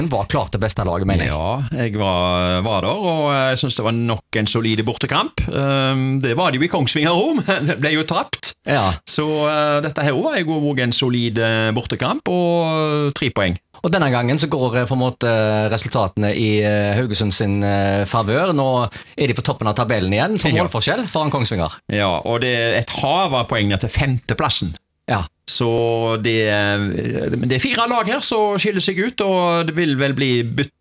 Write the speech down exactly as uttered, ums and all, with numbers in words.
var klart det beste laget, mener jeg. Ja, jeg var, var der, og jeg synes det var nok en solide bortekamp. Um, det var det jo i Kongsvinger Rom, det ble jo tapt. Ja. Så uh, dette her var jo også en solid uh, bortekamp, og tre poeng. Og denne gangen så går eh, på en måte resultatene i eh, Haugesund sin eh, favør. Nå er de på toppen av tabellen igjen, for målforskjell foran Kongsvinger. Ja, og det er et hav av poeng ned til femteplassen. Ja. Så det, det er fire lag her som skiller seg ut, og det vil vel bli bytt